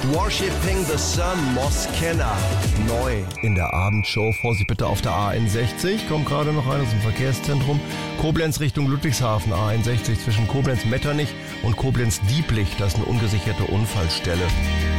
Worshipping the Sun, Moskenna. Neu in der Abendshow. Vorsicht bitte auf der A61. Kommt gerade noch einer aus dem Verkehrszentrum. Koblenz Richtung Ludwigshafen. A61 zwischen Koblenz-Metternich und Koblenz-Dieblich. Das ist eine ungesicherte Unfallstelle.